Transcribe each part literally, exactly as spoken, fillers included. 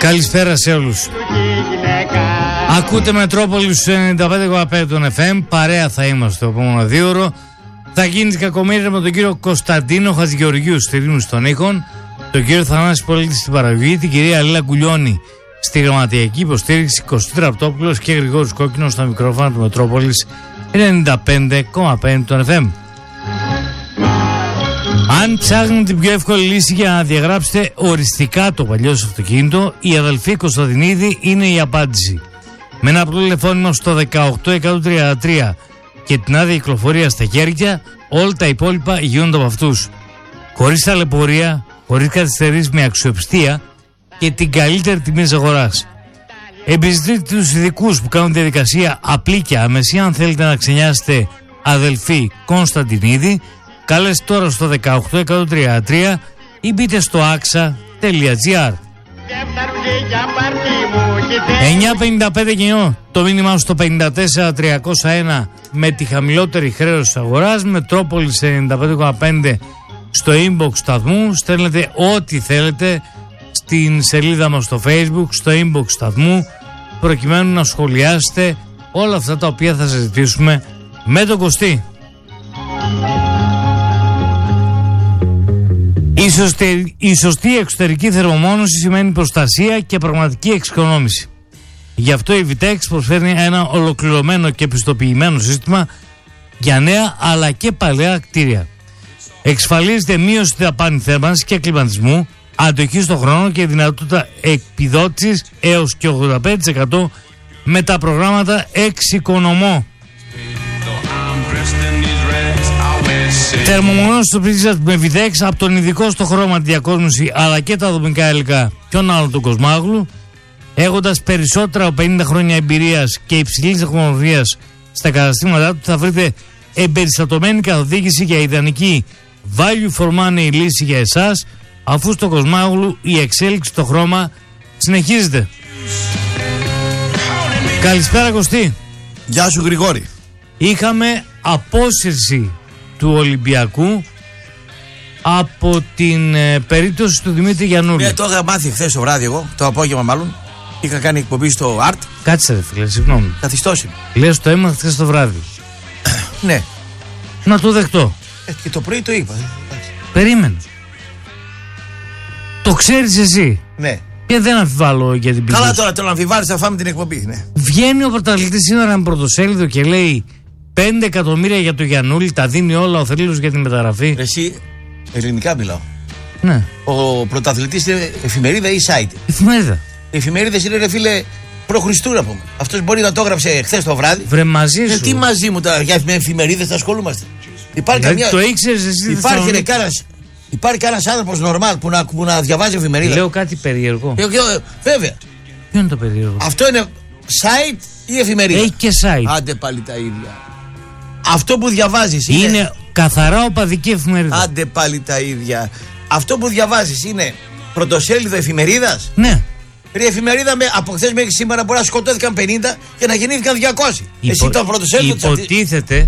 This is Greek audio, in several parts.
Καλησπέρα σε όλους. Ακούτε Μετρόπολης ενενήντα πέντε κόμμα πέντε των εφ εμ. Παρέα θα είμαστε το επόμενο δύο ώρο. Θα γίνει κακομοίρια με τον κύριο Κωνσταντίνο Χατζηγεωργίου στη ρύθμιση των ήχων, τον κύριο Θανάση Πολίτη στην παραγωγή, την κυρία Λίλα Κουλιώνη στη γραμματιακή υποστήριξη, Κωστή Ραπτόπουλος και Γρηγόρης Κόκκινος στα μικρόφωνα του Μετρόπολης ενενήντα πέντε κόμμα πέντε των εφ εμ. Αν ψάχνετε την πιο εύκολη λύση για να διαγράψετε οριστικά το παλιό σας αυτοκίνητο, η αδελφή Κωνσταντινίδη είναι η απάντηση. Με ένα απλό τηλεφώνημα στο δεκαοκτώ εκατόν τριάντα τρία και την άδεια κυκλοφορία στα χέρια, όλα τα υπόλοιπα γίνονται από αυτούς. Χωρίς ταλαιπωρία, χωρίς καθυστερήσεις, με αξιοπιστία και την καλύτερη τιμή της αγοράς. Εμπιστευτείτε τους ειδικούς που κάνουν τη διαδικασία απλή και άμεση. Αν θέλετε να ξενιάσετε αδελφή Κωνσταντινίδη, καλέστε τώρα στο δεκαοκτώ εκατόν τριάντα τρία ή μπείτε στο άξα τελεία τζι άρ. εννιά πενήντα πέντε κοινό, το μήνυμά στο πενήντα τέσσερα τριακόσια ένα με τη χαμηλότερη χρέωση της αγοράς. Μετρόπολης ενενήντα πέντε κόμμα πέντε στο inbox σταθμού. Στέλνετε ό,τι θέλετε στην σελίδα μας στο Facebook, στο inbox σταθμού, προκειμένου να σχολιάσετε όλα αυτά τα οποία θα συζητήσουμε με τον Κωστή. Η σωστή, η σωστή εξωτερική θερμομόνωση σημαίνει προστασία και πραγματική εξοικονόμηση. Γι' αυτό η Vitex προσφέρει ένα ολοκληρωμένο και πιστοποιημένο σύστημα για νέα αλλά και παλαιά κτίρια. Εξασφαλίζεται μείωση δαπάνη θέρμανσης και κλιματισμού, αντοχή στον χρόνο και δυνατότητα επιδότησης έως και ογδόντα πέντε τοις εκατό με τα προγράμματα Εξοικονομώ. Θερμομονώσεις στο σπίτι σας με Vitex από τον ειδικό στο χρώμα, τη διακόσμηση αλλά και τα δομικά υλικά ποιον άλλο του Κοσμάγλου, έχοντας περισσότερα από πενήντα χρόνια εμπειρίας και υψηλής τεχνολογίας στα καταστήματά του, θα βρείτε εμπεριστατωμένη καθοδήγηση για ιδανική value for money λύση για εσάς, αφού στο Κοσμάγλου η εξέλιξη στο χρώμα συνεχίζεται. Καλησπέρα Κωστή. Γεια σου Γρηγόρη. Είχαμε απόσυρση του Ολυμπιακού από την ε, περίπτωση του Δημήτρη Γιαννούλη. Ναι, το είχα μάθει χθες το βράδυ εγώ, το απόγευμα μάλλον. Είχα κάνει εκπομπή στο Art. Κάτσε ρε φίλε, συγγνώμη. Καθιστώσει. Λες το έμαθα χθες το βράδυ. Ναι. Να το δεχτώ. Ε, και το πρωί το είπα. Περίμενε. Το ξέρεις εσύ. Ναι. Και δεν αμφιβάλλω για την πηγή. Καλά τώρα, το να αμφιβάλλεις, θα φάμε την εκπομπή. Ναι. Βγαίνει ο πρωταθλητής σήμερα με πρωτοσέλιδο και λέει πέντε εκατομμύρια για το Γιαννούλη, τα δίνει όλα ο θρύλος για την μεταγραφή. Εσύ, ελληνικά μιλάω. Ναι. Ο πρωταθλητής είναι εφημερίδα ή site? Εφημερίδα. Οι εφημερίδες είναι, ρε φίλε, προ-Χριστού να πούμε. Αυτός μπορεί να το έγραψε χθες το βράδυ. Βρε μαζί σου. Ε, τι μαζί μου τώρα, για εφημερίδες θα ασχολούμαστε. Υπάρχει δηλαδή, καμιά... το ήξερες εσύ. Υπάρχει ρε κάνας. Υπάρχει κανένας άνθρωπος νορμάλ που να, που να διαβάζει εφημερίδα? Λέω κάτι περίεργο. Ε, ε, βέβαια. Ποιο είναι το περίεργο? Αυτό είναι site ή εφημερίδα? Έχει και site. Άντε πάλι τα ίδια. Αυτό που διαβάζεις είναι, είναι καθαρά οπαδική εφημερίδα. Άντε πάλι τα ίδια. Αυτό που διαβάζεις είναι πρωτοσέλιδο εφημερίδας? Ναι. Η εφημερίδα με, από χθες μέχρι σήμερα μπορεί να σκοτώθηκαν πενήντα και να γεννήθηκαν διακόσιοι. Υπο... Εσύ το πρωτοσέλιδο. Υποτίθεται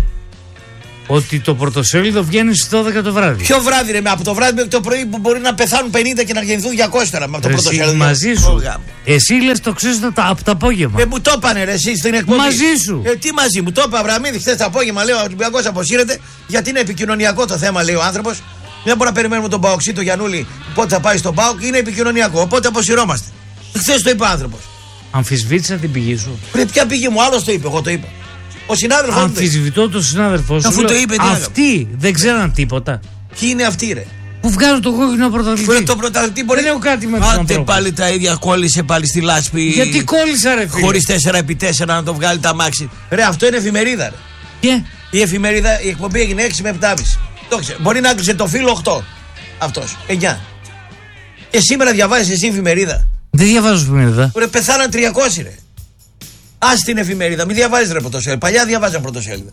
ότι το πρωτοσέλιδο βγαίνει στις δώδεκα το βράδυ. Ποιο βράδυ ρε, από το βράδυ μέχρι το πρωί που μπορεί να πεθάνουν πενήντα και να γεννηθούν διακόσιοι τώρα με το πρωτοσέλιδο. Μαζί σου. Εσύ λες το ξέρεις από το απόγευμα. Ε, μου το έπανε ρε, εσύ στην εκπομπή. Μαζί σου. Ε, τι μαζί μου, το είπα Αβραμίδη χθες το απόγευμα. Λέω ο Ολυμπιακός αποσύρεται γιατί είναι επικοινωνιακό το θέμα, λέει ο άνθρωπος. Δεν μπορεί να περιμένουμε τον Παοξή, τον Γιαννούλη, πότε θα πάει στον Πάοκ, είναι επικοινωνιακό. Οπότε αποσυρώμαστε. Χθες το είπε ο άνθρωπος. Αμφισβήτησα την πηγή σου. Ρε, ποια πηγή μου, άλλος το είπε, εγώ το είπα. Ο συνάδελφος. Αμφισβητώ τον συνάδελφό σου. Αφού το είπε, τι αυτοί δεν ξέραν τίποτα. Ποιοι είναι αυτοί, ρε? Που βγάζουν τον κόκκινο πρωταθλητή. Το πρωταθλητή μπορεί. Δεν έχω κάτι με τον Άντε ανθρώπου. πάλι τα ίδια, κόλλησε πάλι στη λάσπη. Γιατί κόλλησα, ρε φίλε? Χωρίς τέσσερα επί τέσσερα να το βγάλει τα μάξι. Ρε, αυτό είναι εφημερίδα, ρε. Και η εφημερίδα, η εκπομπή έγινε έξι με επτά και μισή. Το ξέρει. Μπορεί να έκλεισε το φύλλο οκτώ. Αυτός, εννιά. Και σήμερα διαβάζεις εσύ εφημερίδα? Δεν διαβάζω εφημερίδα. Ρε, πεθάναν τριακόσιοι, ρε. Ας την εφημερίδα, μην διαβάζεις ρε πρωτοσέλιδα. Παλιά διαβάζαν πρωτοσέλιδα.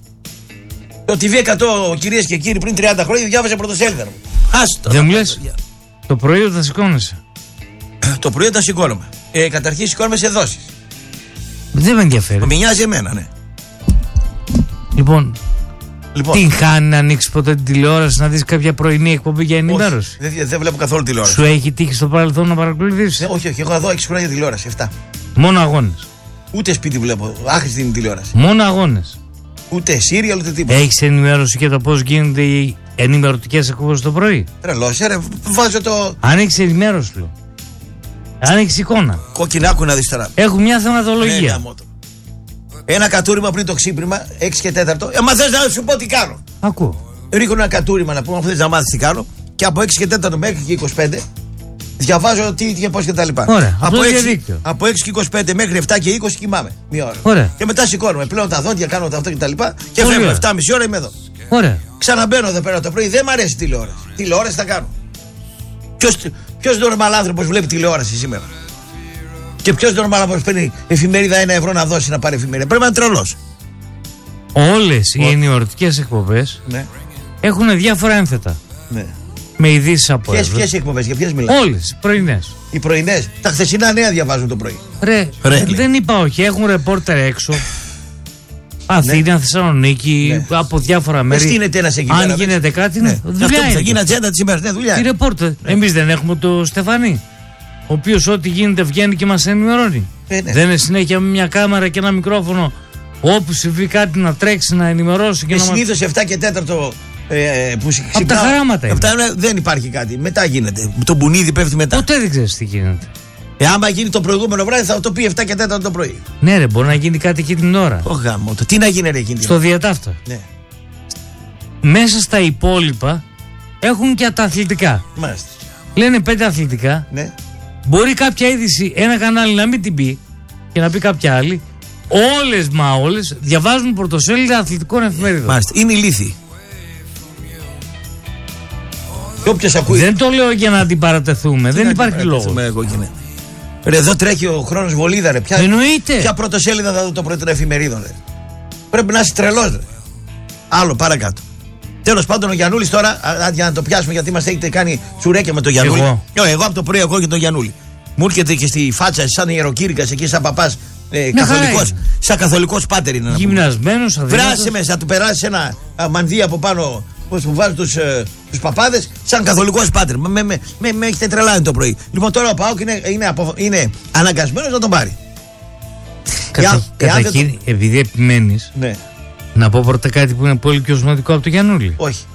Το τι βι εκατό κυρίες και κύριοι πριν τριάντα χρόνια διάβαζε πρωτοσέλιδα. Άστο. Δεν μου λες, το πρωί όταν σηκώνεσαι? Το πρωί όταν σηκώνομαι. Ε, καταρχήν σηκώνομαι σε δόσεις. Δεν με ενδιαφέρει. Με νοιάζει εμένα, ναι. Λοιπόν, Λοιπόν. Την χάνει να ανοίξει ποτέ την τηλεόραση, να δει κάποια πρωινή εκπομπή για ενημέρωση? Όχι, δεν, δεν βλέπω καθόλου τηλεόραση. Σου έχει τύχει στο παρελθόν να παρακολουθήσει? Όχι, όχι, έχω εδώ έξι χρόνια τηλεόραση, εφτά. Μόνο αγώνες? Ούτε σπίτι βλέπω, άχρηστη είναι η τηλεόραση. Μόνο αγώνες? Ούτε σύριαλ, ούτε τίποτα. Έχεις ενημέρωση για το πώς γίνονται οι ενημερωτικές εκπομπές το πρωί? Τρελός, ρε, βάζω το. Αν έχεις ενημέρωση, λέω. Αν έχεις εικόνα. Κοκκινάκου να δεις τώρα. Έχουν μια θεματολογία. Ναι, ένα κατούριμα πριν το ξύπνημα, έξι και τέταρτο. Ε, μα θες να σου πω τι κάνω. Ακούω. Ρίχνω ένα κατούριμα να πούμε, αφού θες να μάθεις τι κάνω. Και από έξι και τέταρτο μέχρι και είκοσι πέντε διαβάζω τι και πώς και τα λοιπά. Ωραία. Από έξι, από έξι και είκοσι πέντε μέχρι επτά και είκοσι κοιμάμαι. Μία ώρα. Ωραία. Και μετά σηκώνομαι. Πλέον τα δόντια, κάνω τα αυτό και τα λοιπά. Και φεύγω επτά και μισή ώρα είμαι εδώ. Ωραία. Ξαναμπαίνω εδώ πέρα το πρωί. Δεν μ' αρέσει τηλεόραση. Τηλεόραση θα κάνω. Ποιος νορμάλ άνθρωπος βλέπει τηλεόραση σήμερα? Και ποιος νορμάλ άνθρωπος παίρνει εφημερίδα ένα ευρώ να δώσει να πάρει εφημερίδα? Πρέπει να είναι τρελός. Όλες οι ενημερωτικές εκπομπές ναι. έχουν διάφορα ένθετα. Ναι. Με ειδήσεις από Ποιες, ποιες εκπομπές, για ποιες μιλάμε? Όλες, οι πρωινές. Οι πρωινές. Τα χθεσινά νέα διαβάζουν το πρωί. Ρε, Ρε δεν είπα όχι, έχουν ρεπόρτερ έξω. Αθήνα, ναι. Θεσσαλονίκη, ναι. Από διάφορα μέρη. Στείνεται ένας εκεί. Αν γίνεται κάτι, ναι. Δουλειά αυτό είναι. Θα γίνει ατζέντα της ημέρας. Ναι, δουλειά. Τι ρεπόρτερ. Ναι. Εμείς δεν έχουμε το Στεφανή, ο οποίος ό,τι γίνεται βγαίνει και μας ενημερώνει. Ε, ναι. Δεν είναι συνέχεια με μια κάμερα και ένα μικρόφωνο όπου συμβεί κάτι να τρέξει, να ενημερώσει. Και, και να συνήθως μας... επτά και τέταρτο ε, που ξυπνάω. Από τα χαράματα είναι. Αυτά δεν υπάρχει κάτι. Μετά γίνεται. Το μπουνίδι πέφτει μετά. Ποτέ δεν ξέρεις τι γίνεται. Ε, άμα γίνει το προηγούμενο βράδυ θα το πει επτά και τέταρτο το πρωί. Ναι, ρε, μπορεί να γίνει κάτι εκείνη την ώρα. Ω γάμο, το τι να γίνει, ρε, εκείνη την στο διατάφτα. Ναι. Μέσα στα υπόλοιπα έχουν και τα αθλητικά. Μάλιστα. Λένε πέντε αθλητικά. Ναι. Μπορεί κάποια είδηση, ένα κανάλι να μην την πει και να πει κάποια άλλη. Όλες μα όλες διαβάζουν πρωτοσέλιδα αθλητικών εφημερίδων. Μάλιστα. Είναι ηλίθιοι. Όποιος ακούει. Δεν το λέω για να αντιπαρατεθούμε. Δεν υπάρχει λόγο. Ρε, εδώ τρέχει ο χρόνος βολίδα, ρε. Ποια, εννοείται. Ποια πρωτοσέλιδα θα δω το πρωί των εφημερίδων, ρε. Πρέπει να είσαι τρελός, ρε. Άλλο παρακάτω. Τέλος πάντων, ο Γιαννούλης τώρα, α, για να το πιάσουμε, γιατί μας έχετε κάνει τσουρέκια με τον Γιαννούλη. Εγώ. Εγώ, εγώ από το πρωί, εγώ και τον Γιαννούλη. Μου έρχεται και στη φάτσα, σαν ιεροκήρυκας εκεί, σαν παπάς. Ε, καθολικός, σαν καθολικός πάτερ είναι. Γυμνασμένος, αδυνατός. Βράσε μέσα, θα του περάσει ένα α, μανδύ από πάνω. Πώς που βάζουν τους, ε, τους παπάδες, σαν καθολικός πάτερ. Με, με, με, με έχετε τρελάνει το πρωί. Λοιπόν, τώρα ο ΠΑΟΚ είναι, είναι, απο, είναι αναγκασμένος να τον πάρει. Κατα, Καταρχήν, το... επειδή επιμένεις, ναι. Να πω πρώτα κάτι που είναι πολύ πιο σημαντικό από το Γιαννούλη. Όχι.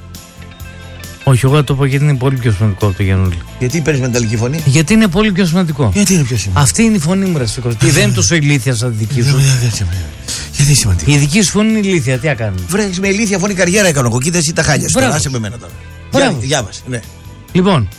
Όχι, εγώ θα το πω γιατί είναι πολύ πιο σημαντικό από το Γιαννούλη. Γιατί παίρνεις μεταλλική φωνή? Γιατί είναι πολύ πιο σημαντικό. Γιατί είναι πιο σημαντικό? Αυτή είναι η φωνή μου, ρε Σφικοστή. Δεν είναι τόσο ηλίθια σαν τη δική σου. Γιατί είναι σημαντικό? Η δική σου φωνή είναι ηλίθια, τι έκανε. Βρε, με ηλίθια φωνή καριέρα έκανα εγώ. Κοίτα εσύ τα χάλια σου. Άσε με μένα τώρα. Διάβασε. Ναι. Λοιπόν,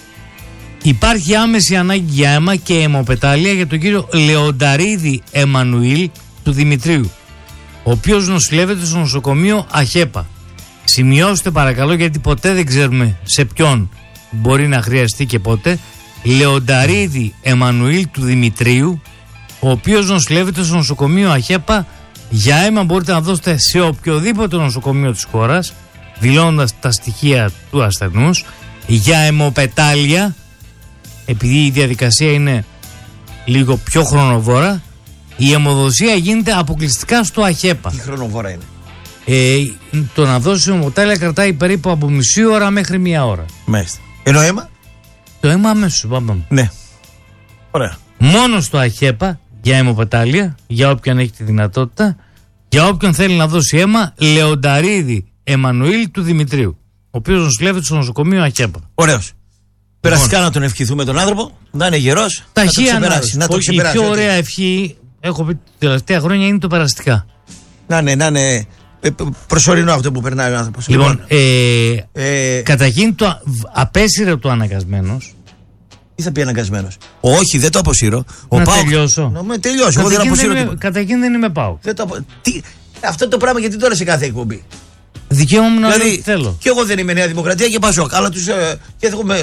υπάρχει άμεση ανάγκη για αίμα και αιμοπετάλεια για τον κύριο Λεονταρίδη Εμμανουήλ του Δημητρίου, ο οποίος νοσηλεύεται στο νοσοκομείο Αχέπα. Σημειώστε παρακαλώ, γιατί ποτέ δεν ξέρουμε σε ποιον μπορεί να χρειαστεί και πότε. Λεονταρίδη Εμμανουήλ του Δημητρίου, ο οποίος νοσηλεύεται στο νοσοκομείο Αχέπα. Για αίμα μπορείτε να δώσετε σε οποιοδήποτε νοσοκομείο της χώρας, δηλώνοντας τα στοιχεία του ασθενούς. Για αιμοπετάλεια, επειδή η διαδικασία είναι λίγο πιο χρονοβόρα, η αιμοδοσία γίνεται αποκλειστικά στο Αχέπα. Τι χρονοβόρα είναι? Ε, το να δώσει αιμοπετάλεια κρατάει περίπου από μισή ώρα μέχρι μία ώρα. Μάλιστα. Ενώ αίμα? Το αίμα αμέσως, πάμε. Ναι. Ωραία. Μόνο στο Αχέπα για αιμοπετάλεια, για όποιον έχει τη δυνατότητα, για όποιον θέλει να δώσει αίμα, Λεονταρίδη Εμμανουήλ του Δημητρίου, ο οποίος νοσηλεύεται στο νοσοκομείο Αχέπα. Ωραίος. Περαστικά να τον ευχηθούμε τον άνθρωπο, να είναι γερός, να το ξεπεράσει. Να το ξεπεράσει. Η πιο ωραία ευχή, έχω πει τα τελευταία χρόνια, είναι το περαστικά. Να είναι, να είναι προσωρινό αυτό που περνάει ο άνθρωπος. Λοιπόν, ε, ε, καταρχήν το απέσυρε το αναγκασμένος. Τι θα πει αναγκασμένος? Όχι, δεν το αποσύρω. Να Πάοκ... τελειώσω. Να με τελειώσω. Εγώ δεν αποσύρω τίποτα. Καταρχήν δεν είμαι ΠΑΟΚ. Δεν το απο... Τι... Αυτό το πράγμα γιατί τώρα σε κάθε εκπομπή. Δικαίωμα μου να δηλαδή, λέω θέλω. Και εγώ δεν είμαι Νέα Δημοκρατία και Πασόκ. Αλλά τους. Ε, και έχουμε...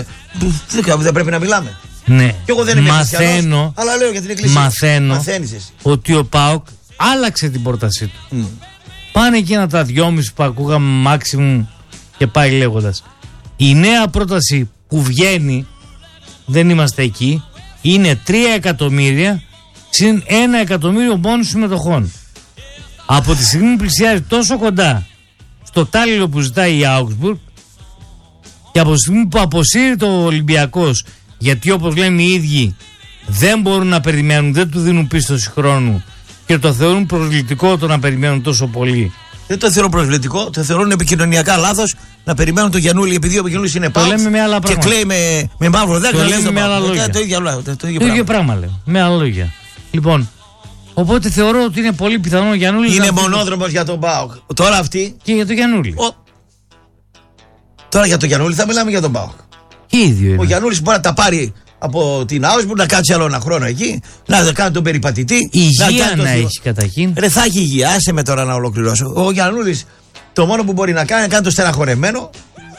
Δεν πρέπει να μιλάμε. Ναι. Και εγώ δεν είμαι Μαθαίνω, αλλά λέω για την εκκλησία. Μαθαίνω ότι ο ΠΑΟΚ άλλαξε την πρότασή του. Mm. Πάνε εκείνα τα δυόμιση που ακούγαμε maximum και πάει λέγοντας. Η νέα πρόταση που βγαίνει, δεν είμαστε εκεί, είναι τρία εκατομμύρια συν ένα εκατομμύριο πόνους συμμετοχών. Από τη στιγμή που πλησιάζει τόσο κοντά στο τάλιρο που ζητάει η Augsburg, και από τη στιγμή που αποσύρει το Ολυμπιακός, γιατί όπως λένε οι ίδιοι δεν μπορούν να περιμένουν, δεν του δίνουν πίστοση χρόνου και το θεωρούν προσβλητικό το να περιμένουν τόσο πολύ. Δεν το θεωρώ προσβλητικό, το θεωρούν επικοινωνιακά λάθος να περιμένουν τον Γιαννούλη, επειδή ο Γιαννούλης είναι πάω και κλαίει με, με μαύρο δάκρυ. Το λέμε με άλλα λόγια. Το ίδιο, το, το ίδιο το ίδιο πράγμα. πράγμα λέω. Με άλλα λόγια. Λοιπόν, οπότε θεωρώ ότι είναι πολύ πιθανό ο Γιαννούλης. Είναι μονόδρομος για τον ΠΑΟΚ. Τώρα αυτή. Και για τον Γιαννούλη. Ο... Τώρα για τον Γιαννούλη θα μιλάμε για τον ΠΑΟΚ. Και ίδιο είναι. Ο Γιαννούλης μπορεί να τα πάρει από την Augsburg, να κάτσει άλλο ένα χρόνο εκεί, να κάνει τον περιπατητή. Υγεία να, να έχει καταρχήν. Ρε, θα έχει υγεία, άσε με τώρα να ολοκληρώσω. Ο Γιαννούλης το μόνο που μπορεί να κάνει είναι να κάνει το στεναχωρεμένο.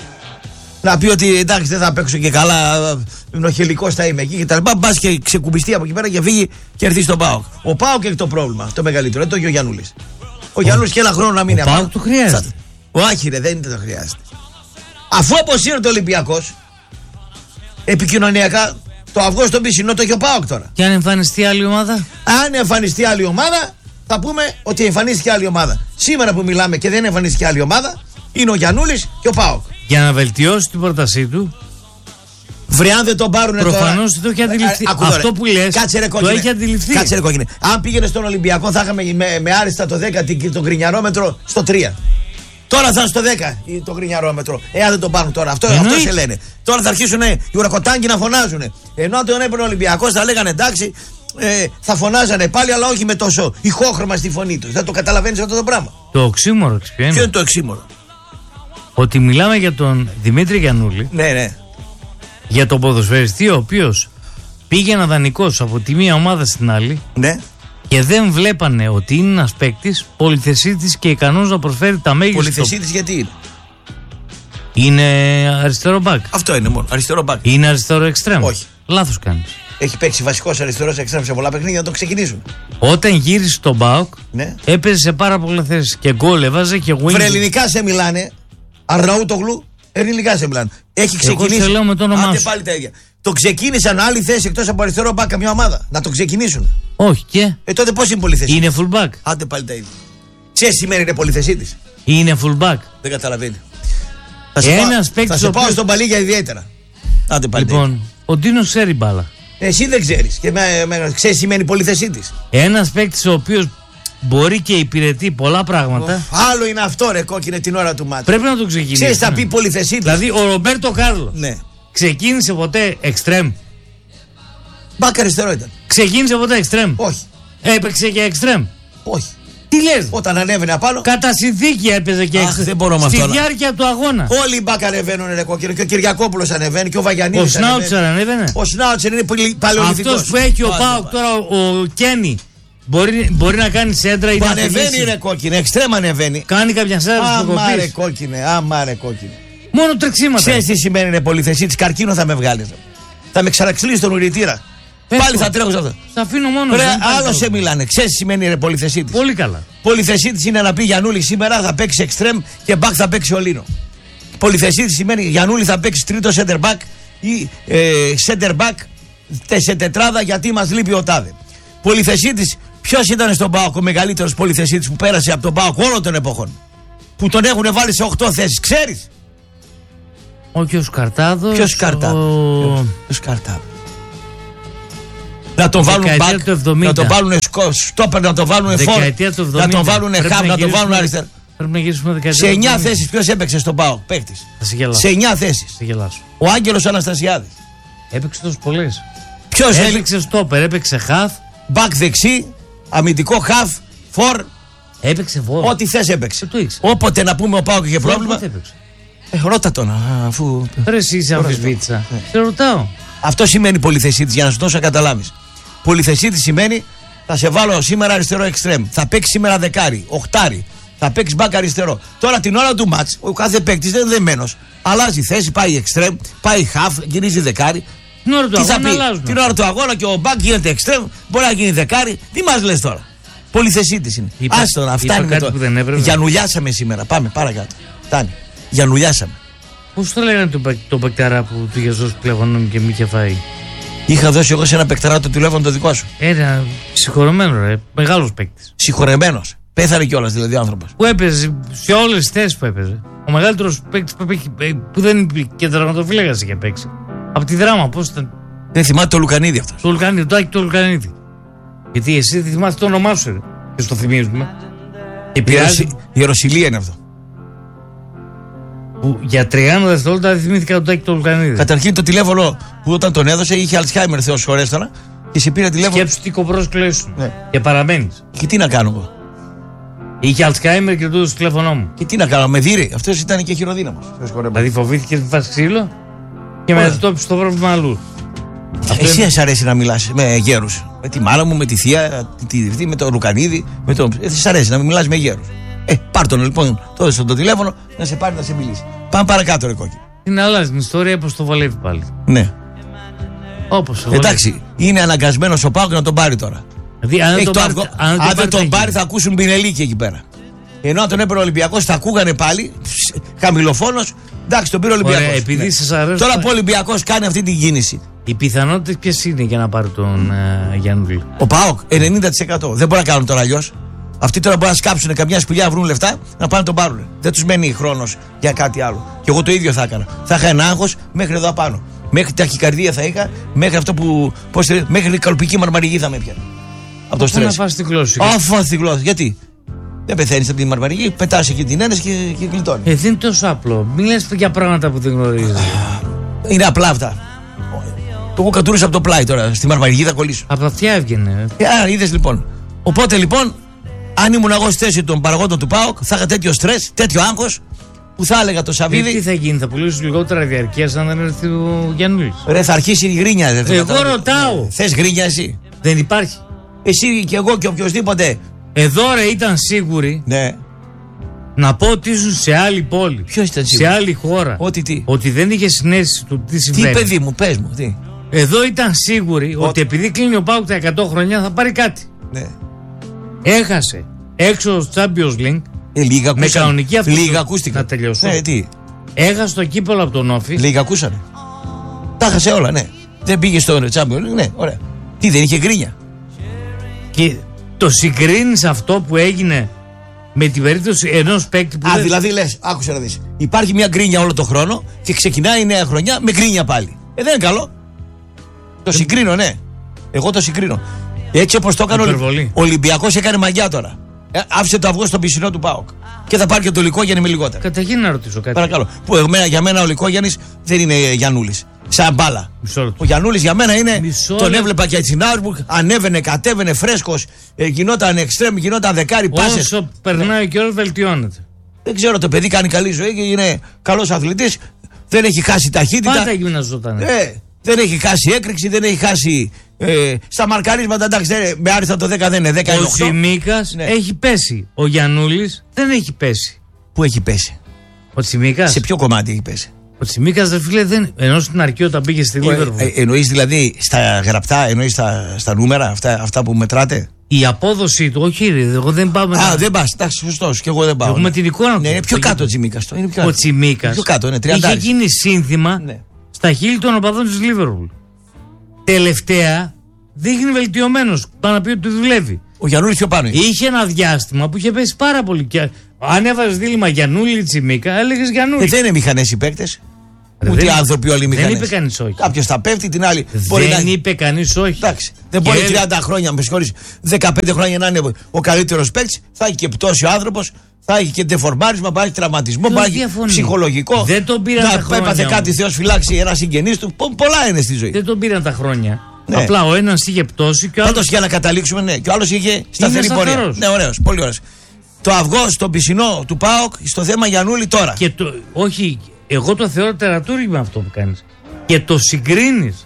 Να πει ότι εντάξει, δεν θα παίξω και καλά, νοχελικός θα είμαι εκεί και τα λοιπά. Μπα και ξεκουμπιστεί από εκεί πέρα και φύγει και έρθει στον ΠΑΟΚ. Ο ΠΑΟΚ έχει το πρόβλημα, το μεγαλύτερο, δεν το έχει ο Γιαννούλης. Ο Γιαννούλης και ένα χρόνο να μείνει απάνω. Ο ΠΑΟΚ του χρειάζεται. Όχι, ρε, δεν το χρειάζεται. Αφού αποσύρεται ο Ολυμπιακός, επικοινωνιακά το αυγό στον πισινό το έχει ο ΠΑΟΚ τώρα. Και αν εμφανιστεί άλλη ομάδα. Αν εμφανιστεί άλλη ομάδα, θα πούμε ότι εμφανίστηκε άλλη ομάδα. Σήμερα που μιλάμε και δεν εμφανίστηκε άλλη ομάδα, είναι ο Γιαννούλης και ο ΠΑΟΚ. Για να βελτιώσει την πρότασή του. Βρε, αν δεν τον πάρουν τώρα. Προφανώς το έχει αντιληφθεί. Α, α, Αυτό που λες το έχει αντιληφθεί. Κάτσε ρε κόκκινε. Αν πήγαινε στον Ολυμπιακό, θα είχαμε με, με άριστα το δέκα το γκρινιαρόμετρο στο τρία. Τώρα θα είναι στο δέκα το γκρινιαρόμετρο. Εάν δεν τον πάρουν τώρα. Αυτό, αυτό σε λένε. Τώρα θα αρχίσουν οι ουρακοτάγκοι να φωνάζουν. Ενώ αν τον έπαιρνε ο Ολυμπιακός θα λέγανε εντάξει, ε, θα φωνάζανε πάλι, αλλά όχι με τόσο ηχόχρωμα στη φωνή του. Δεν το καταλαβαίνει αυτό το πράγμα. Το οξύμορο, ποιο είναι? Ποιο είναι το οξύμορο? Ότι μιλάμε για τον Δημήτρη Γιαννούλη. Ναι, ναι. Για τον ποδοσφαιριστή ο οποίος πήγαινε δανεικός από τη μία ομάδα στην άλλη. Ναι. Και δεν βλέπανε ότι είναι ένας παίκτης πολυθεσίτης και ικανός να προσφέρει τα μέγιστα. Πολυθεσίτης γιατί είναι? Είναι αριστερό μπακ. Αυτό είναι μόνο. Αριστερό μπακ. Είναι αριστερό εξτρέμ. Όχι. Λάθος κάνεις. Έχει παίξει βασικός αριστερός εξτρέμ σε πολλά παιχνίδια να το ξεκινήσουν. Όταν γύρισε στον ΠΑΟΚ, ναι, έπαιζε σε πάρα πολλές θέσεις και γκολ έβαζε και wing. Βρε, ελληνικά σε μιλάνε. Αρναούτογλου, ελληνικά σε μιλάνε. Έχει ξεκινήσει. Εγώ σε λέω με το όνομά σου. Πάλι τα ίδια. Το ξεκίνησαν άλλη θέση εκτός από αριστερό μπακ καμιά ομάδα. Να το ξεκινήσουν. Όχι και. Ε, τότε πώς είναι πολυθεσίτη? Είναι full back. Άντε πάλι τα ίδια. Τι σημαίνει είναι πολυθεσίτης? Είναι full back. Δεν καταλαβαίνει. Ένας παίκτης. Θα σε πάω στον Παλίγια ιδιαίτερα. Άντε πάλι. Λοιπόν, ο Ντίνος ξέρει μπάλα. Εσύ δεν ξέρεις. Και με, με, ξέρεις σημαίνει πολυθεσίτης. Ένας παίκτης ο οποίος μπορεί και υπηρετεί πολλά πράγματα. Oh, άλλο είναι αυτό, ρε κόκκινε, την ώρα του μάτια. Πρέπει να το ξεκινήσει. Ξέρεις, θα πει πολυθεσίτης. Δηλαδή, ο Ρομπέρτο Κάρλος. Ναι. Ξεκίνησε ποτέ εξτρέμ? Μπακ αριστερό ήταν. Ξεκίνησε ποτέ εξτρέμ? Όχι. Έπαιξε και εξτρέμ? Όχι. Τι λες? Όταν ανέβαινε απάνω. Κατά συνθήκη έπαιζε και εξτρέμ. Δεν μπορώ με αυτό. Στη διάρκεια του αγώνα. Όλοι οι μπακ ανεβαίνουν, ρε κόκκινο. Και ο Κυριακόπουλος ανεβαίνει και ο Βαγιανίδης. Ο Σνάουτσερ ανέβαινε. Ο Σνάουτσερ είναι παλαιολιθικός. Αυτός που έχει ο ΠΑΟΚ τώρα, ο Κένι. Μπορεί, μπορεί να κάνει σέντρα ή να ανεβαίνει, ρε κόκκινε, εξτρέμ ανεβαίνει. Κάνει κάποια σέντρα. Άμα ρε κόκκινε, άμα ρε κόκκινε. Μόνο τρεξίματα. Ξέρεις τι σημαίνει είναι πολυθεσίτης? Καρκίνο θα με βγάλεις. Θα με ξαναξυλίσει τον ουρητήρα. Πες πάλι το. Θα τρέχω σε αυτό. Θα αφήνω μόνο. Ρε, άλλο σε μιλάνε. Ξέρεις τι σημαίνει ρε πολυθεσίτης? Πολύ καλά. Πολυθεσίτης είναι να πει Γιαννούλη σήμερα θα παίξει εξτρέμ και μπακ θα παίξει ο Λίνο. Πολυθεσίτης σημαίνει Γιαννούλη θα παίξει τρίτο center back ή ε, center back σε τετράδα γιατί μας λείπει ο τάδε. Πολυθεσίτης. Ποιος ήταν στον ΠΑΟΚ ο μεγαλύτερος πολυθεσίτης που πέρασε από τον ΠΑΟΚ όλων των εποχών? Που τον έχουν βάλει σε οκτώ θέσεις, ξέρεις? Όχι ο Σκαρτάδος. Ποιος Σκαρτάδος? Ο... Ποιος Σκαρτάδος? Να τον βάλουν μπακ, να τον βάλουν στόπερ, να τον βάλουν φόρ, να τον βάλουν χαμ, να τον βάλουν αριστερά. Πρέπει να γυρίσουμε δεκαετία. Σε εννιά θέσεις ποιος έπαιξε στον ΠΑΟΚ παίκτης? Σε εννιά θέσεις. Ο Άγγελος Αναστασιάδης. Έπαιξε τόσες πολλές. Ποιος έπαιξε στόπερ, έπαιξε χαφ. Μπακ δεξί, αμυντικό χαφ, φορ. Έπαιξε φόρ. Ό,τι θες έπαιξε. Το ήξε. Όποτε να πούμε ο ΠΑΟΚ είχε πρόβλημα. Ε, ρώτα τον, αφού. Ρε, εσύ είσαι αμφισβήτησα. Σε ρωτάω. Αυτό σημαίνει πολυθεσίτης, για να σου δώσω να καταλάβεις. Πολυθεσίτης σημαίνει θα σε βάλω σήμερα αριστερό εξτρέμ. Θα παίξει σήμερα δεκάρι, οχτάρι. Θα παίξει μπακ αριστερό. Τώρα την ώρα του μάτς, ο κάθε παίκτης δεν είναι δεμένος. Αλλάζει θέση, πάει εξτρέμ, πάει χαφ, γυρίζει δεκάρι. Την ώρα του αγώνα αλλάζουν. Την ώρα του αγώνα και ο μπακ γίνεται εξτρέμ, μπορεί να γίνει δεκάρι. Τι μας λες τώρα? Πολυθεσίτης είναι. Άστο να φτάνει με το. Γιαννουλιάσαμε σήμερα. Πάμε παρακάτω. Φτάνει. Γιαννουλιάσαμε. Πώς το λέγανε το, το παικταρά που του είχε δώσει πλεγονόμη και μη είχε φάει? Είχα δώσει εγώ σε ένα παικταρά το τηλέφωνο το δικό σου. Ένα συγχωρεμένο, ρε. Μεγάλος παίκτης. Συγχωρεμένος. Πέθανε κιόλας δηλαδή ο άνθρωπος. Που έπαιζε σε όλες τις θέσεις που έπαιζε. Ο μεγαλύτερος παίκτης που, που δεν υπήρχε και τερματοφύλακας είχε παίξει. Από τη Δράμα, πώς ήταν. Δεν θυμάται το Λουκανίδη αυτός. Το Λουκανίδη, το Άκη το Λουκανίδη. Γιατί εσύ δεν θυμάσαι το όνομά σου, ρε. Και στο θυμίζουμε. Και πειράζει. Η Ρωσιλία είναι αυτό. Που για τριάντα δευτερόλεπτα δεν θυμήθηκα το Άκη το Λουκανίδη. Καταρχήν το τηλέφωνο που όταν τον έδωσε είχε Αλτσχάιμερ, Θεός χωρέστονα. Και σε πήρε τηλέφωνο. Σκέψου τι κοπρόσκυλο ήσουν. Ναι. Και παραμένει. Και τι να κάνω εγώ. Είχε Αλτσχάιμερ και του έδωσε το τηλέφωνό μου. Και τι να κάνω, με δίρε. Αυτό ήταν και χειροδύναμος. Δηλαδή φοβήθηκε να φας ξύλο και μετατόπισε το πρόβλημα αλλού. Εσύ είναι... αρέσει να μιλάς με γέρους. Με τη μάνα μου, με τη θεία, τη, τη, με τον Λουκανίδη. Με τον... Ε, σ' αρέσει να μιλάς με γέρους. Ε, πάρ' τον λοιπόν, το έδωσε το τηλέφωνο να σε πάρει να σε μιλήσει. Πάμε παρακάτω, ρε κόκκι. Είναι αλλάζει την ιστορία όπως το βολεύει πάλι. Ναι. Όπως το εντάξει, είναι αναγκασμένος ο Πάοκ να τον πάρει τώρα. Δηλαδή, αν, το το πάρει, αυγό, αν, αν δεν τον πάρει, θα ακούσουν πινελίκι εκεί πέρα. Ενώ αν τον έπαιρνε ο Ολυμπιακός, θα ακούγανε πάλι. Χαμηλοφόνος. Εντάξει, τον πήρε ο Ολυμπιακός. Επειδή ναι. σας αρέσει. Τώρα που ο Ολυμπιακός κάνει αυτή την κίνηση. Οι πιθανότητες ποιες είναι για να πάρει τον uh, Γιάννη. Ο ΠΑΟΚ ενενήντα τοις εκατό. Δεν μπορεί να κάνουν τώρα αλλιώς. Αυτοί τώρα μπορεί να σκάψουν καμιά σπηλιά, να βρουν λεφτά, να πάνε να τον πάρουν. Δεν τους μένει χρόνος για κάτι άλλο. Και εγώ το ίδιο θα έκανα. Θα είχα ένα άγχος μέχρι εδώ απάνω. Μέχρι ταχυκαρδία θα είχα, μέχρι αυτό που. Πώς, μέχρι η καλπική μαρμαριγή θα με έπιανε. Από το στρες. Να φας τη γλώσσα. Αφού φας τη γλώσσα. Γιατί. Δεν πεθαίνεις από τη μαρμαριγή, πετάς εκεί την ένεση και, και γλιτώνει. Ε, δεν είναι τόσο απλό. Μην λες για πράγματα που δεν γνωρίζεις. Είναι απλά αυτά. Εγώ κατούρισα από το πλάι τώρα. Στη μαρμαριγή θα κολλήσω. Από τα αυτιά έβγαινε. Ε, είδες λοιπόν. Οπότε λοιπόν, αν ήμουν εγώ στη θέση των παραγόντων του ΠΑΟΚ, θα είχα τέτοιο στρες, τέτοιο άγχος, που θα έλεγα το Σαββίδι. Ε, τι θα γίνει, θα πουλήσει λιγότερα διαρκείας αν δεν έρθει ο Γιάννης. Ρε, θα αρχίσει η γκρίνια. Ρε, εγώ θα... ρωτάω. Ε, θες γκρίνια εσύ. Δεν υπάρχει. Εσύ και εγώ και οποιοδήποτε. Εδώ ρε ήταν σίγουροι. Ναι. Να πω ότι ήσουν σε άλλη πόλη. Ποιος ήταν σίγουρος? Σε άλλη χώρα. Ότι τι. Ότι δεν είχε συνέστηση του τι συμβαίνει. Τι παιδί μου, πες μου, τι. Εδώ ήταν σίγουροι ο... ότι επειδή κλείνει ο ΠΑΟΚ τα εκατό χρονιά θα πάρει κάτι. Ναι. Έχασε έξω στο Champions League. Ε, λίγα με κανονική αυτή. Λίγα ακούστηκαν. Να τελειώσω. Ναι, τι. Έχασε το κύπελο από τον Όφη. Λίγα ακούσανε. Τα έχασε όλα, ναι. Δεν πήγε στο Champions League, ναι, ωραία. Τι, δεν είχε γκρίνια. Και το συγκρίνεις αυτό που έγινε με την περίπτωση ενός παίκτη που. Α, δεν... δηλαδή λες, άκουσε να δεις. Υπάρχει μια γκρίνια όλο το χρόνο και ξεκινάει η νέα χρονιά με γκρίνια πάλι. Ε, δεν είναι καλό. Το συγκρίνω, ναι. Εγώ το συγκρίνω. Έτσι όπως το έκανε ο Ολυμπιακός, έκανε μαγιά τώρα. Ε, άφησε το αυγό στο πισινό του ΠΑΟΚ. Και θα πάρει και το Λυκόγιαννη με λιγότερα. Καταρχήν να ρωτήσω κάτι. Παρακαλώ. Που εμένα, για μένα ο Λυκόγιαννης δεν είναι Γιαννούλης. Σαν μπάλα. Ο Γιαννούλης για μένα είναι. Μισό τον έβλεπα και στην Άουρμπουργκ. Ανέβαινε, κατέβαινε φρέσκος. Ε, γινόταν εξτρέμ, γινόταν δεκάρι. Πάσες. Όσο περνάει ο καιρός βελτιώνεται. Δεν ξέρω, το παιδί κάνει καλή ζωή και είναι καλός αθλητής. Δεν έχει χάσει ταχύτητα. Πάντα γυμναζόταν. Ε, δεν έχει χάσει έκρηξη, δεν έχει χάσει. Ε, στα μαρκαρίσματα, εντάξει, με άριστα το δέκα δεν είναι δέκα. Ο Τσιμίκας ναι. έχει πέσει. Ο Γιαννούλης δεν έχει πέσει. Πού έχει πέσει? Ο Τσιμίκας. Σε ποιο κομμάτι έχει πέσει? Ο Τσιμίκας δεν φίλε δεν. Ενώ στην αρχή όταν πήγε στη Λίβερπουλ. Ε, εννοείς δηλαδή στα γραπτά, εννοείς στα, στα νούμερα, αυτά, αυτά που μετράτε? Η απόδοση του, όχι, ρε, εγώ δεν πάω με. Α, δεν πα, εντάξει, σωστό, και εγώ δεν πάω. Έχουμε ναι. την εικόνα του. Ναι, είναι πιο κάτω ο Τσιμίκας. Ο Τσιμίκας. Πιο κάτω, είναι τριάντα. Είχε γίνει σύνθημα ναι. στα χείλη των οπαδών της Λίβερπουλ. Τελευταία δείχνει βελτιωμένος. Πάνω να πει ότι δουλεύει. Ο Γιαννούλης πιο πάνω. Είχε ένα διάστημα που είχε πέσει πάρα πολύ. Και αν έβαζε δίλημα Γιαννούλη Τσιμίκα, έλεγε Γιαννούλη. Ε, δεν είναι μηχανές οι παίκτες. Ούτε οι άνθρωποι όλοι οι μηχανές. Δεν είπε κανείς όχι. Κάποιος θα πέφτει, την άλλη. Δεν μπορεί να... είπε κανείς όχι. Εντάξει. Δεν μπορεί τριάντα χρόνια, με συγχωρείς, δεκαπέντε χρόνια να είναι ο καλύτερος παίκτης. Θα έχει και πτώση ο άνθρωπος. Θα έχει και ντεφορμάρισμα, θα έχει τραυματισμό, θα έχει ψυχολογικό. Δεν τον πήραν να τα χρόνια. Έπαθε κάτι, Θεός φυλάξει, ένα συγγενής του. Πολλά είναι στη ζωή. Δεν τον πήραν τα χρόνια. Ναι. Απλά ο ένας είχε πτώση και ο άλλος. Πάντως για να καταλήξουμε, ναι. Και ο άλλος είχε σταθερή πορεία. Ναι, ωραίος, πολύ ωραίος. Το αυγό στο πισινό του ΠΑΟΚ στο θέμα Γιαννούλη τώρα. Και το, όχι, εγώ το θεωρώ τερατούργημα αυτό που κάνεις. Και το συγκρίνεις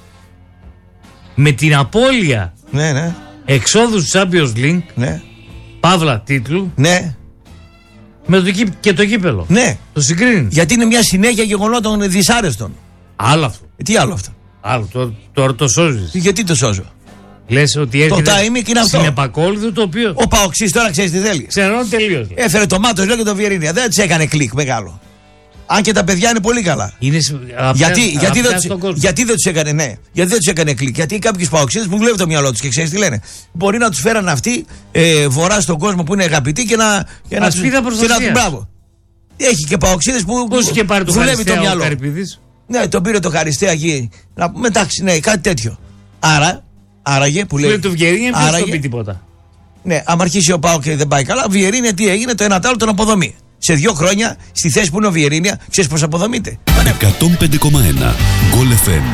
με την απώλεια ναι, ναι. εξόδου του Champions League, ναι. παύλα τίτλου, ναι. με το, και το κύπελο. Ναι. Το συγκρίνεις. Γιατί είναι μια συνέχεια γεγονότων δυσάρεστων. Άλλο αυτό. Ε, τι άλλο αυτό. Άλλο, τώρα το, το σώζεις. Γιατί το σώζω? Λες ότι έρχεται το timing είναι αυτό. Συνεπακόλουθο το οποίο. Ο Παοξής τώρα ξέρεις τι θέλει. Ξέρω τελείως. Έφερε το Μάτος λέω και το Βιερίνια. Δεν της έκανε κλικ μεγάλο. Αν και τα παιδιά είναι πολύ καλά. Είναι, γιατί, απιά, γιατί, απιά δεν τους, γιατί δεν του έκανε, ναι, γιατί δεν του έκανε κλικ. Γιατί κάποιοι παοξίδες που δουλεύει το μυαλό του και ξέρει τι λένε. Μπορεί να του φέραν αυτοί ε, βορρά στον κόσμο που είναι αγαπητοί και να. Και να, τους, και να τους, μπράβο. Έχει και παοξίδες που δουλεύει το μυαλό. Ναι, τον πήρε το Χαριστέα εκεί. Να πούμε εντάξει, ναι, κάτι τέτοιο. Άρα, άραγε που λέει. Λέει του Βιερίνια, δεν θα πει τίποτα. Ναι, άμα αρχίσει ο Πάοκ και δεν πάει καλά, Βιερίνια τι έγινε, το ένα τ' άλλο τον αποδομεί. Σε δύο χρόνια, στη θέση που είναι ο Βιερίνια, ξέρει πώ αποδομείται. εκατόν πέντε κόμμα ένα Γκολ εφ εμ.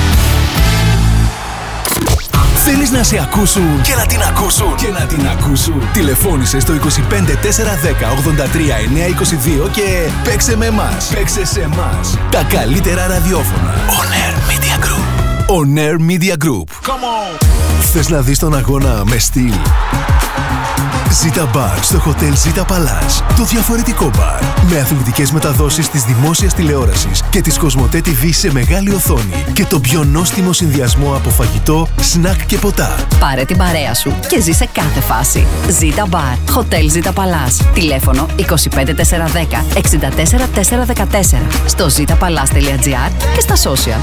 Θέλεις να σε ακούσουν και να την ακούσουν και να την ακούσουν. Τηλεφώνησε στο είκοσι πέντε τετρακόσια δέκα ογδόντα τρία εννιακόσια είκοσι δύο και παίξε με εμάς. Παίξε σε εμάς. Τα καλύτερα ραδιόφωνα. On Air Media Group. On Air Media Group. Come on. Θες να δεις τον αγώνα με στυλ? Zita Bar στο Hotel Zita Palace. Το διαφορετικό μπαρ. Με αθλητικές μεταδόσεις της δημόσιας τηλεόρασης και της Κοσμοτέ τι βι σε μεγάλη οθόνη. Και το πιο νόστιμο συνδυασμό από φαγητό, σνακ και ποτά. Πάρε την παρέα σου και ζήσε κάθε φάση. Zita Bar. Hotel Zita Palace. Τηλέφωνο είκοσι πέντε τετρακόσια δέκα εξήντα τέσσερα τετρακόσια δεκατέσσερα. Στο zitapalace.gr και στα social.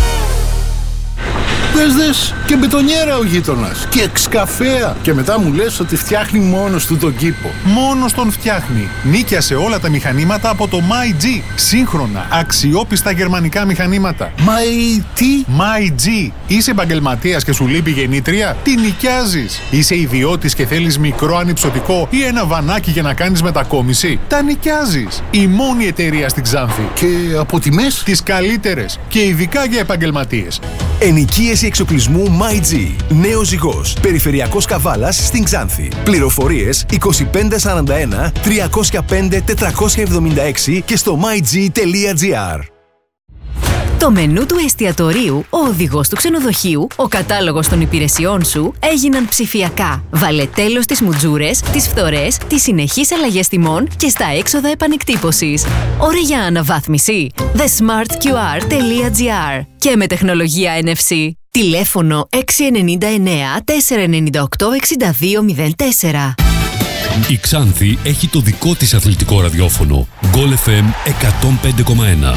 Δες δες και μπετονιέρα ο γείτονας και εξκαφέα. Και μετά μου λες ότι φτιάχνει μόνος του τον κήπο. Μόνος τον φτιάχνει. Νίκιασε όλα τα μηχανήματα από το MyG. Σύγχρονα, αξιόπιστα γερμανικά μηχανήματα. My τι? MyG. Είσαι επαγγελματίας και σου λείπει γεννήτρια? Τι νοικιάζεις? Είσαι ιδιώτης και θέλεις μικρό ανυψωτικό ή ένα βανάκι για να κάνεις μετακόμιση? Τα νοικιάζεις. Η μόνη εταιρεία στην Ξάνθη. Και από τιμές? Τις καλύτερες και ειδικά για επαγγελματίες. Ενοικίαση εξοπλισμού MyG. Νέος Ζυγός. Περιφερειακός Καβάλας στην Ξάνθη. Πληροφορίες είκοσι πέντε σαράντα ένα τριακόσια πέντε τετρακόσια εβδομήντα έξι και στο myg.gr. Το μενού του εστιατορίου, ο οδηγός του ξενοδοχείου, ο κατάλογος των υπηρεσιών σου έγιναν ψηφιακά. Βάλε τέλος στις μουτζούρες, τις φθορές, τις συνεχείς αλλαγές τιμών και στα έξοδα επανεκτύπωσης. Ώρα για αναβάθμιση. the smart q r τελεία g r και με τεχνολογία εν εφ σι. Τηλέφωνο έξι εννιά εννιά τέσσερα εννιά οκτώ εξήντα δύο μηδέν τέσσερα. Η Ξάνθη έχει το δικό της αθλητικό ραδιόφωνο. Γκολ εφ εμ εκατόν πέντε κόμμα ένα.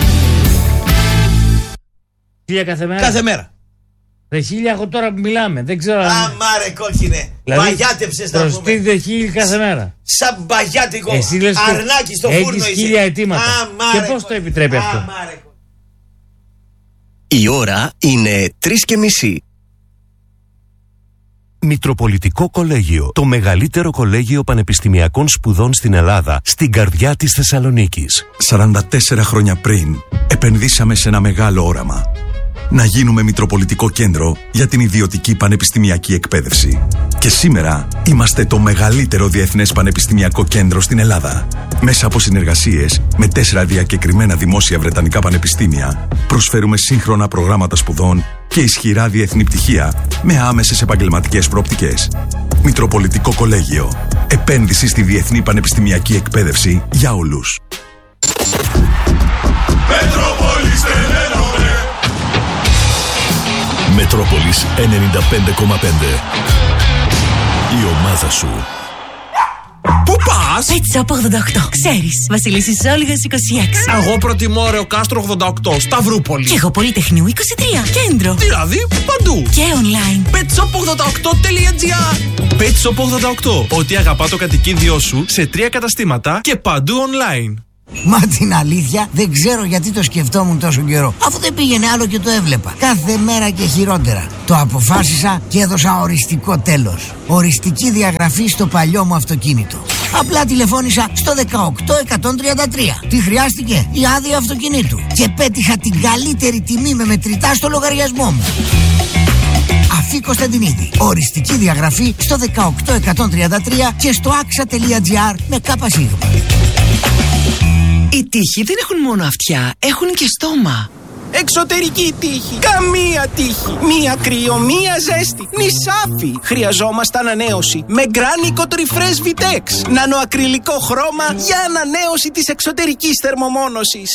Χίλια κάθε μέρα. Κάθε μέρα. Δε χίλια έχω τώρα που μιλάμε. Δεν ξέρω. Αμάρε κόκκινε. Δηλαδή, μπαγιάτεψες να πούμε. Προστίθεται χίλια κάθε μέρα. Σαν μπαγιάτικο. Εσύ λες αρνάκι στο φούρνο είσαι. Έχεις χίλια αιτήματα. Αμάρε, και πώς το επιτρέπει αυτό? Αμάρε. Η ώρα είναι τρεις και μισή. Μητροπολιτικό Κολέγιο. Το μεγαλύτερο κολέγιο πανεπιστημιακών σπουδών στην Ελλάδα, στην καρδιά της Θεσσαλονίκης. σαράντα τέσσερα χρόνια πριν, επενδύσαμε σε ένα μεγάλο όραμα. Να γίνουμε Μητροπολιτικό Κέντρο για την ιδιωτική πανεπιστημιακή εκπαίδευση. Και σήμερα είμαστε το μεγαλύτερο διεθνές πανεπιστημιακό κέντρο στην Ελλάδα. Μέσα από συνεργασίες με τέσσερα διακεκριμένα δημόσια βρετανικά πανεπιστήμια, προσφέρουμε σύγχρονα προγράμματα σπουδών και ισχυρά διεθνή πτυχία με άμεσες επαγγελματικές προοπτικές. Μητροπολιτικό Κολέγιο. Επένδυση στη διεθνή πανεπιστημιακή εκπαίδευση για όλους. Μετρόπολης ενενήντα πέντε κόμμα πέντε. Η ομάδα σου. Πού πας? Pet Shop ογδόντα οκτώ. Ξέρεις, Βασιλίσσης Όλγας είκοσι έξι. Εγώ προτιμώ Ρεο Κάστρο ογδόντα οκτώ, Σταυρούπολη. Και εγώ Πολυτεχνείου είκοσι τρία, Κέντρο. Δηλαδή παντού. Και online. πετ σοπ ογδόντα οκτώ τελεία τζι άρ. Pet Shop ογδόντα οκτώ. Ό,τι αγαπά το κατοικίδιό σου σε τρία καταστήματα και παντού online. Μα την αλήθεια δεν ξέρω γιατί το σκεφτόμουν τόσο καιρό. Αφού δεν πήγαινε άλλο και το έβλεπα. Κάθε μέρα και χειρότερα. Το αποφάσισα και έδωσα οριστικό τέλος. Οριστική διαγραφή στο παλιό μου αυτοκίνητο. Απλά τηλεφώνησα στο δεκαοκτώ εκατόν τριάντα τρία. Τι χρειάστηκε? Η άδεια αυτοκινήτου. Και πέτυχα την καλύτερη τιμή με μετρητά στο λογαριασμό μου. Αφή Κωνσταντινίδη. Οριστική διαγραφή στο δεκαοκτώ εκατόν τριάντα τρία και στο άξα τελεία τζι άρ με κάπα σίγμα. Οι τείχοι δεν έχουν μόνο αυτιά, έχουν και στόμα. Εξωτερική τύχη. Καμία τύχη. Μία κρύο, μία ζέστη. Νησάφι. Χρειαζόμαστε ανανέωση. Με Γκράνικο Τριφρές Vitex. Νανοακριλικό χρώμα για ανανέωση της εξωτερικής θερμομόνωσης.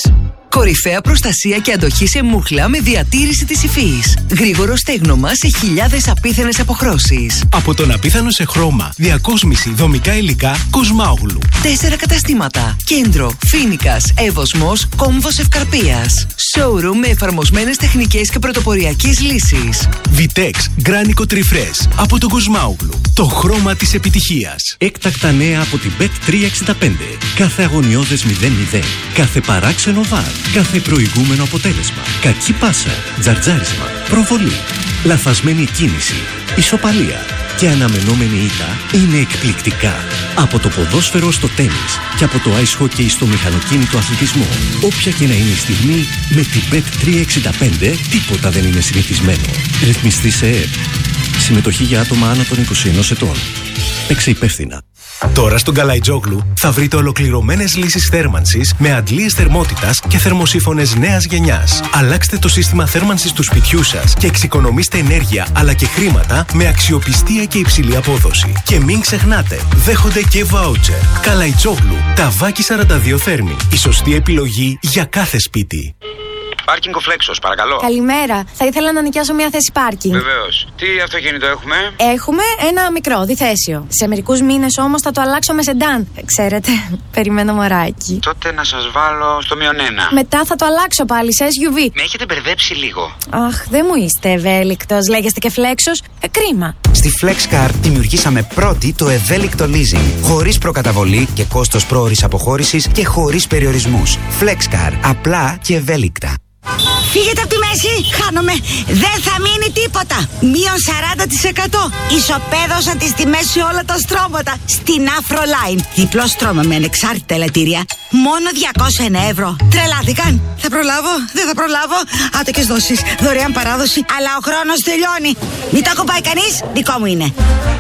Κορυφαία προστασία και αντοχή σε μούχλα με διατήρηση της υφής. Γρήγορο στέγνομα σε χιλιάδες απίθανες αποχρώσεις. Από τον απίθανο σε χρώμα, διακόσμηση, δομικά υλικά, Κοσμάογλου. Τέσσερα καταστήματα. Κέντρο, Φίνικας, Εύωσμος, Κόμβος Ευκαρπίας. Showroom με εφαρμοσμένες τεχνικές και πρωτοποριακές λύσεις. Vitex Granite Refresh από τον Κοσμάογλου. Το χρώμα της επιτυχίας. Έκτακτα νέα από την μπετ τριακόσια εξήντα πέντε. Κάθε αγωνιώδες μηδέν μηδέν. Κάθε παράξενο βαρ. Κάθε προηγούμενο αποτέλεσμα. Κακή πάσα. Τζαρτζάρισμα. Προβολή. Λαθασμένη κίνηση. Ισοπαλία. Και αναμενόμενη ήττα είναι εκπληκτικά. Από το ποδόσφαιρο στο τένις και από το ice hockey στο μηχανοκίνητο αθλητισμό. Όποια και να είναι η στιγμή, με την μπετ τριακόσια εξήντα πέντε τίποτα δεν είναι συνηθισμένο. Ρυθμιστή σε ΕΕΠ. Συμμετοχή για άτομα άνω των είκοσι ενός ετών. Παίξε υπεύθυνα. Τώρα στον Καλαϊτζόγλου θα βρείτε ολοκληρωμένες λύσεις θέρμανσης με αντλίες θερμότητας και θερμοσύφωνες νέας γενιάς. Αλλάξτε το σύστημα θέρμανσης του σπιτιού σας και εξοικονομήστε ενέργεια αλλά και χρήματα με αξιοπιστία και υψηλή απόδοση. Και μην ξεχνάτε, δέχονται και βάουτσερ. Καλαϊτζόγλου, Ταβάκι σαράντα δύο Θέρμη. Η σωστή επιλογή για κάθε σπίτι. Πάρκινγκ ο Φλέξος, παρακαλώ. Καλημέρα. Θα ήθελα να νοικιάσω μια θέση πάρκινγκ. Βεβαίως. Τι αυτοκίνητο έχουμε? Έχουμε ένα μικρό, διθέσιο. Σε μερικούς μήνες όμως θα το αλλάξω με σεντάν. Ξέρετε, περιμένω μωράκι. Τότε να σας βάλω στο μείον ένα. Μετά θα το αλλάξω πάλι σε ες γιου βι. Με έχετε μπερδέψει λίγο. Αχ, δεν μου είστε ευέλικτος. Λέγεστε και Φλέξος. Ε, κρίμα. Στη FlexCar δημιουργήσαμε πρώτη το ευέλικτο leasing. Χωρίς προκαταβολή και κόστος πρόωρης αποχώρησης και χωρίς περιορισμούς. FlexCar. Απλά και ευέλικτα. Φύγετε από τη μέση, χάνομαι. Δεν θα μείνει τίποτα. Μείον σαράντα τοις εκατό. Ισοπαίδωσα τις τιμές σε όλα τα στρώματα. Στην Afroline. Διπλό στρώμα με ανεξάρτητα ελαττήρια. Μόνο διακόσια ένα ευρώ. Τρελάθηκαν. Θα προλάβω, δεν θα προλάβω. Άτοκες δόσεις, δωρεάν παράδοση. Αλλά ο χρόνος τελειώνει. Μην το κοπάει κανείς, δικό μου είναι.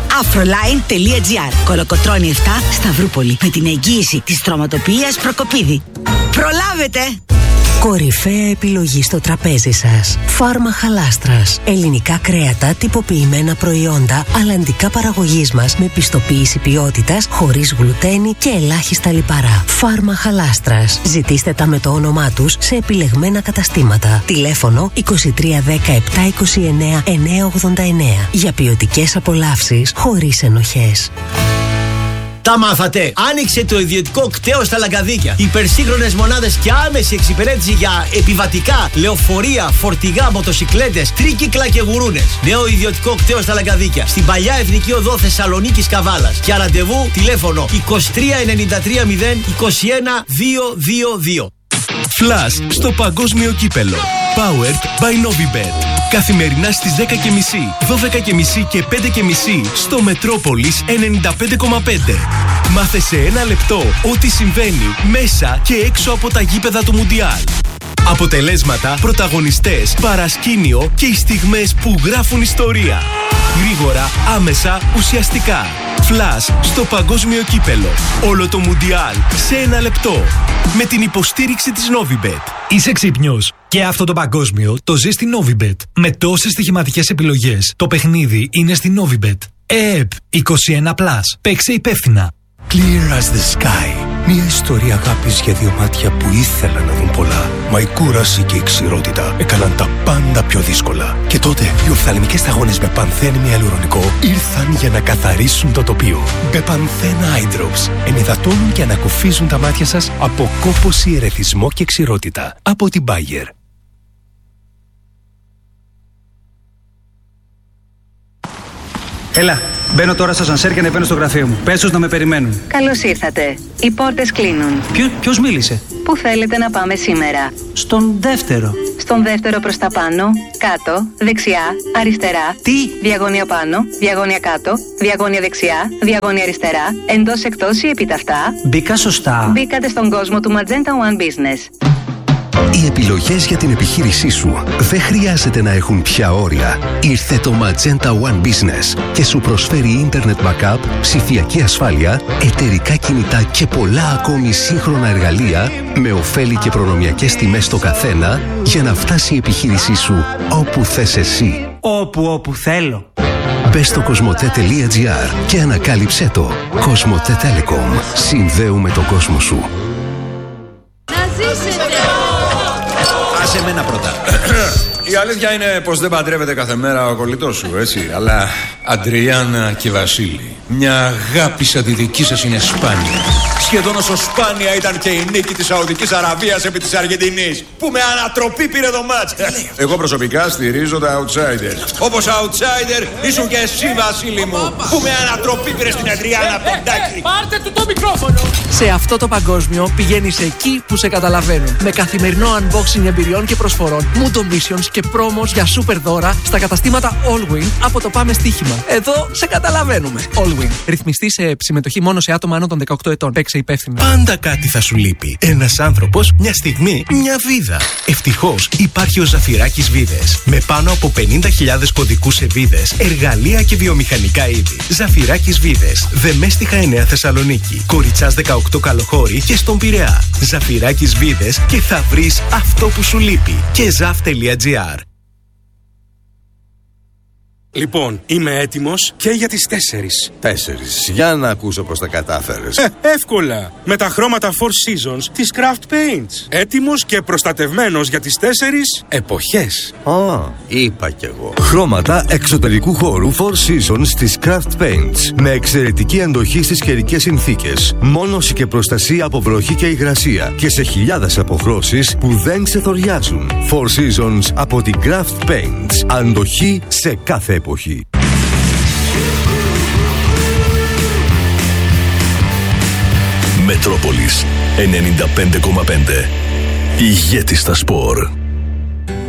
Afroline.gr. Κολοκοτρώνη επτά, Σταυρούπολη. Με την εγγύηση της στρωματοποιίας Προκοπίδη. Προλάβετε! Κορυφαία επιλογή στο τραπέζι σας. Φάρμα Χαλάστρας. Ελληνικά κρέατα, τυποποιημένα προϊόντα, αλλαντικά παραγωγής μας με πιστοποίηση ποιότητας, χωρίς γλουτένι και ελάχιστα λιπαρά. Φάρμα Χαλάστρας. Ζητήστε τα με το όνομά τους σε επιλεγμένα καταστήματα. Τηλέφωνο είκοσι τρία δέκα επτά είκοσι εννέα εννιακόσια ογδόντα εννέα. Για ποιοτικές απολαύσεις χωρίς ενοχές. Τα μάθατε! Άνοιξε το ιδιωτικό κτέο στα Λαγκαδίκια. Υπερσύγχρονες μονάδες και άμεση εξυπηρέτηση για επιβατικά, λεωφορεία, φορτηγά, μοτοσικλέτες, τρίκυκλα και γουρούνες. Νέο ιδιωτικό κτέο στα Λαγκαδίκια. Στην παλιά Εθνική Οδό Θεσσαλονίκης Καβάλας. Για ραντεβού τηλέφωνο είκοσι τρία ενενήντα τρία μηδέν είκοσι ένα διακόσια είκοσι δύο. Flash στο παγκόσμιο κύπελο. Powered by Novibet. Καθημερινά στις δέκα και μισή, δώδεκα και μισή και πέντε και μισή στο Μετρόπολης ενενήντα πέντε κόμμα πέντε. Μάθε σε ένα λεπτό ό,τι συμβαίνει μέσα και έξω από τα γήπεδα του Μουντιάλ. Αποτελέσματα, πρωταγωνιστές, παρασκήνιο και οι στιγμές που γράφουν ιστορία. Γρήγορα, άμεσα, ουσιαστικά. Flash στο παγκόσμιο κύπελο. Όλο το Μουντιάλ σε ένα λεπτό. Με την υποστήριξη της Novibet. Είσαι ξύπνιος? Και αυτό το παγκόσμιο το ζει στη Novibet. Με τόσες στοιχηματικές επιλογές. Το παιχνίδι είναι στη Novibet. ΕΕΠ είκοσι ένα πλας. Παίξε υπεύθυνα. Clear as the sky. Μια ιστορία αγάπης για δύο μάτια που ήθελαν να δουν πολλά. Μα η κούραση και η ξηρότητα έκαναν τα πάντα πιο δύσκολα. Και τότε οι οφθαλμικές σταγόνες με πανθένη ιαλουρονικό ήρθαν για να καθαρίσουν το τοπίο. Μπεπανθένα Eye Drops ενυδατώνουν και ανακουφίζουν τα μάτια σας από κόπωση, ερεθισμό και ξηρότητα. Από την Bayer. Έλα, μπαίνω τώρα στο ασανσέρ και ανεβαίνω στο γραφείο μου. Πες τους να με περιμένουν. Καλώς ήρθατε. Οι πόρτες κλείνουν. Ποιο, ποιος μίλησε? Πού θέλετε να πάμε σήμερα? Στον δεύτερο. Στον δεύτερο προς τα πάνω, κάτω, δεξιά, αριστερά. Τι? Διαγώνια πάνω, διαγώνια κάτω, διαγώνια δεξιά, διαγώνια αριστερά, εντός εκτός ή επιταυτά. Μπήκα σωστά. Μπήκατε στον κόσμο του Magenta One Business. Οι επιλογές για την επιχείρησή σου δεν χρειάζεται να έχουν πια όρια. Ήρθε το Magenta One Business και σου προσφέρει Internet Backup, ψηφιακή ασφάλεια, εταιρικά κινητά και πολλά ακόμη σύγχρονα εργαλεία με ωφέλη και προνομιακές τιμές στο καθένα για να φτάσει η επιχείρησή σου όπου θες εσύ. Όπου όπου θέλω. Μπες στο κοσμοτέ.gr και ανακάλυψέ το. Κοσμοτέ Telecom. Συνδέουμε τον κόσμο σου. Να ζήσετε! σε μένα πρώτα. Η αλήθεια είναι πως δεν παντρεύεται κάθε μέρα ο κολλητός σου, έτσι. Αλλά Αντριάννα και Βασίλη, μια αγάπη σαν τη δική σας είναι σπάνια. Σχεδόν όσο σπάνια ήταν και η νίκη της Σαουδικής Αραβίας επί της Αργεντινής, που με ανατροπή πήρε το μάτς. Εγώ προσωπικά στηρίζω τα outsiders. Όπως outsider ήσουν και εσύ, Βασίλη μου, που με ανατροπή πήρε στην Αντριάννα Ποντάκη. Πάρτε του το μικρόφωνο. Σε αυτό το παγκόσμιο πηγαίνεις εκεί που σε καταλαβαίνουν. Με καθημερινό unboxing εμπειριών και προσφορών, mood missions και promos για super δώρα στα καταστήματα Allwin από το Πάμε Στοίχημα. Εδώ σε καταλαβαίνουμε. Allwin. Ρυθμιστή σε συμμετοχή μόνο σε άτομα άνω των δεκαοκτώ ετών. Παίξε υπεύθυνα. Πάντα κάτι θα σου λείπει. Ένας άνθρωπος, μια στιγμή, μια βίδα. Ευτυχώς υπάρχει ο Ζαφυράκης Βίδες. Με πάνω από πενήντα χιλιάδες κωδικούς σε βίδες, εργαλεία και βιομηχανικά είδη. Ζαφυράκης Βίδες. Δεμέστιχα εννέα Θεσσαλονίκη. Κοριτσάς δεκαοκτώ Καλοχώρη και στον Πειραιά. Ζαφυράκης Βίδες και θα βρεις αυτό που σου λείπει. Και ζαφ τελεία τζι άρ. Λοιπόν, είμαι έτοιμος και για τις τέσσερις. Τέσσερις. Για να ακούσω πώς τα κατάφερες. Ε, εύκολα. Με τα χρώματα Four Seasons της Craft Paints. Έτοιμος και προστατευμένος για τις τέσσερις εποχές. Α, είπα κι εγώ. Χρώματα εξωτερικού χώρου Four Seasons της Craft Paints. Με εξαιρετική αντοχή στις καιρικές συνθήκες. Μόνωση και προστασία από βροχή και υγρασία. Και σε χιλιάδες αποχρώσεις που δεν ξεθοριάζουν. Four Seasons από την Craft Paints. Αντοχή σε κάθε εποχή. Μετρόπολης ενενήντα πέντε κόμμα πέντε. Ηγέτη στα σπορ.